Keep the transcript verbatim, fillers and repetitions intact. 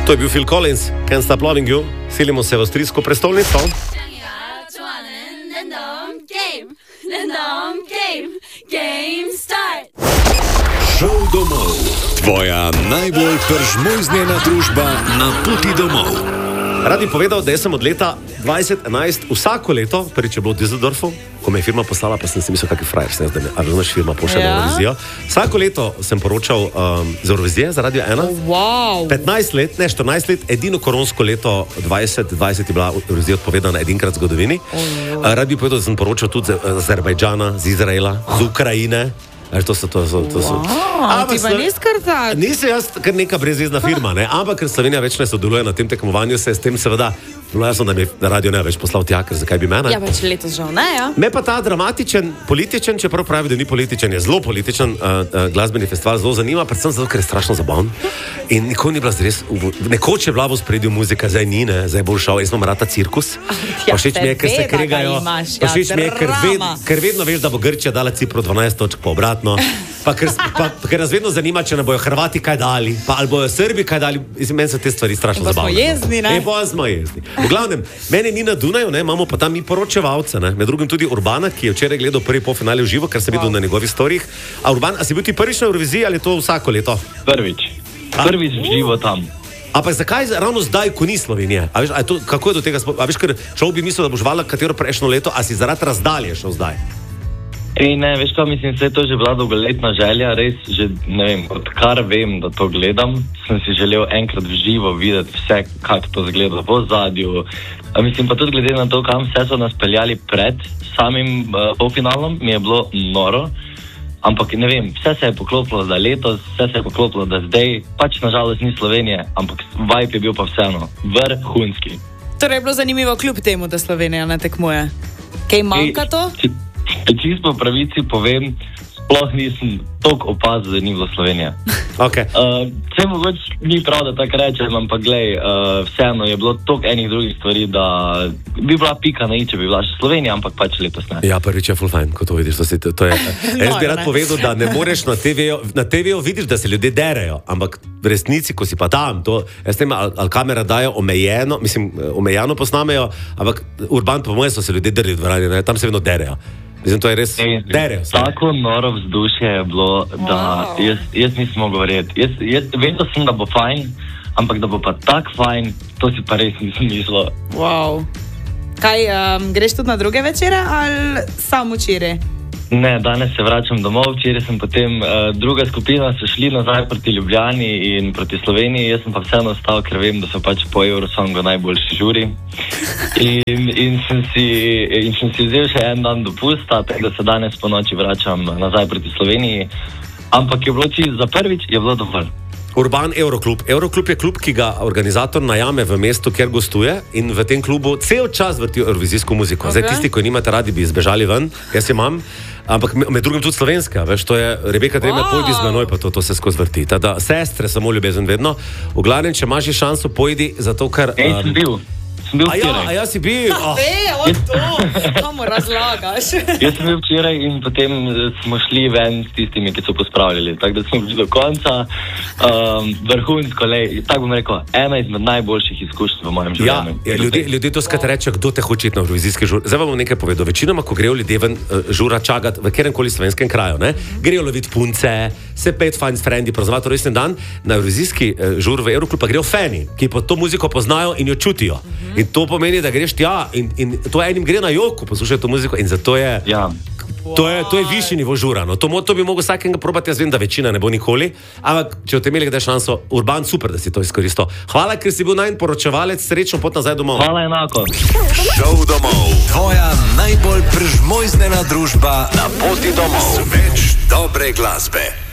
To je bil Phil Collins, Can't Stop Loving You. Silimo se v avstrijsko prestolnico. Šov domov. Tvoja najbolj peržmojznjena družba na poti domov. Rad bi povedal, da sem od leta dvajset enajst vsako leto, prvič je bilo v Düsseldorfu, ko me je firma poslala, pa sem si mislil, kakšen frajer sem, da me, ali znaš firma pošlje na Eurovizijo. Vsako leto sem poročal um, z Eurovizije za Radio ena. Oh, wow. petnajst let, ne štirinajst let, edino koronsko leto dvajset dvajset je bila Eurovizija odpovedana edinkrat v zgodovini. Oh, oh. Rad bi povedal, da sem poročal tudi z Azerbajdžana, z Izraela, z Ukrajine. Až to so, to so, to so. Wow, ti pa nisi kar tak. Nisem jaz kar neka brezvezna firma, ne? Ampak ker Slovenija več ne sodeluje na tem tekmovanju, se s tem seveda, no jasno, da mi na radio ne več poslal tja, ker zakaj bi mene? Ja, več letos žal ne, ja. Me pa ta dramatičen, političen, čeprav pravi, da ni političen, je zelo političen uh, uh, glasbeni festival, zelo zanima, predvsem zato, ker je strašno zabaven. In nikoli ni bila zres, nekoč je bila v spredju muzika, zdaj ni, ne, zdaj bolj šel, jaz imam rata cirkus. Ja, všeč mi je, ker se kregajo, všeč mi je, ker, ved, ker vedno veš, da bo Grčija dala Cipru dvanajst točk po obrat. No. Pa, ker, pa, ker nas vedno zanima, če ne bojo Hrvati kaj dali, pa ali bojo Srbi kaj dali. Meni so te stvari strašno zabavne. Pa smo jezni, ne? Ne, pa smo jezni. V glavnem, mene ni na Dunaju, ne, imamo pa tam mi poročevalce, ne. Med drugim tudi Urbana, ki je včeraj gledal prvi polfinale v živo, ker sem videl wow. na njegovih storijih. A Urban, a si bil ti prvič na Euroviziji ali je to vsako leto? Prvič. Prvič v živo tam. Ampak zakaj ravno zdaj, ko ni Slovenije? A veš, a je to, kako je do tega? A veš, ker človek bi mislil, da boš vala katero prejšnjo leto, a si zaradi razdalje šel zdaj? Ej, ne, veš kaj, mislim, se je to že bila dolgoletna želja, res, že, ne vem, odkar vem, da to gledam, sem si želel enkrat v živo videti vse, kako to zgleda v ozadju. Mislim pa tudi glede na to, kam vse so nas peljali pred samim uh, polfinalom, mi je bilo noro, ampak ne vem, vse se je poklopilo za letos, vse se je poklopilo da zdaj, pač nažalost ni Slovenije, ampak vibe je bil pa vseeno, vrhunski. Torej je bilo zanimivo kljub temu, da Slovenija ne tekmuje. Kaj manjka to? Ej, čisto po pravici povem, sploh nisem toliko opazil, da ni bilo Slovenije. Okay. Uh, vse mogoče ni prav, da tako rečem, ampak glej, uh, vseeno je bilo toliko enih drugih stvari, da bi bila pika na i, če bi bila še Slovenija, ampak pač letos ne. Ja, prvič je full fine, ko to vidiš. To si, to, to je, jaz bi rad povedal, da ne moreš na te vejo, na te vejo vidiš, da se ljudje derejo, ampak v resnici, ko si pa tam, to, jaz ne vem, ali al kamera dajo omejeno, mislim, omejeno posnamejo, ampak Urban po moje so se ljudje derili v dvorani, ne, tam se vedno derejo. Mislim, to je res derejo. Tako noro vzdušje je bilo, da wow. jaz, jaz nisem mogel verjeti. Jaz, jaz vedel sem, da bo fajn, ampak da bo pa tak fajn, to si pa res nisem mislil. Wow. Kaj, um, greš tudi na druge večere ali samo včeraj? Ne, danes se vračam domov, včeraj sem potem, uh, druga skupina so šli nazaj proti Ljubljani in proti Sloveniji, jaz sem pa vseeno ostal, ker vem, da so pač po Eurosongu najboljši žuri. In, in, sem si, in sem si vzel še en dan dopusta, tako da se danes po noči vračam nazaj proti Sloveniji, ampak je bilo čisto za prvič, je bilo dovolj. Urban Euroklub. Euroklub je klub, ki ga organizator najame v mestu, kjer gostuje in v tem klubu cel čas vrti eurovizijsko muziko. Okay. Zdaj tisti, ko nimate radi, bi izbežali ven, jaz imam, ampak med drugim tudi slovenska, veš, to je Rebeka Dremelj, wow. Pojdi z menoj, pa to, to se skozi vrti. Tada, sestre, samo ljubezen vedno. V glavnem, če imaš šanso, pojdi, zato ker... Ej, sem bil. Sem bil a ja, a ja si bil. Oh. Ve, od to, kamo razlagaš. Jaz sem bil včeraj in potem smo šli ven s tistimi, ki so pospravljali. Tako da smo bili do konca. Um, vrhunsko, lej, tako bom rekel, ena izmed najboljših izkušenj v mojem življenju. Ja, ljudje, ljudje to skrat reče, kdo te hoče na eurovizijski žur. Zdaj vam bom nekaj povedal. Večinoma, ko grejo ljudje ven žura čakat v kjeremkoli slovenskem kraju, ne? Grejo loviti punce, se pet fajn s frendi, praznovati rojstni dan, na eurovizijski žur v Euroklub pa grejo fani, ki po to muziko poznajo in jo čutijo. In to pomeni, da greš tja in, in to enim gre na joko, poslušajo to muziko in zato je, ja. to je, to je višji nivo žura. No. To, to bi mogel vsakega probati, jaz vem, da večina ne bo nikoli, ampak če boste imeli kdaj šanso, Urban, super, da si to izkoristil. Hvala, ker si bil najn poročevalec, srečno pot nazaj domov. Hvala enako. Šov domov, tvoja najbolj prežmojznena družba na poti domov. Več dobre glasbe.